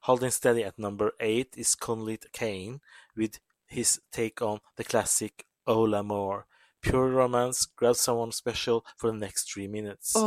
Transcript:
Holding steady at number 8 is Conley Kane with his take on the classic Oh L'Amour. Pure romance, grab someone special for the next 3 minutes.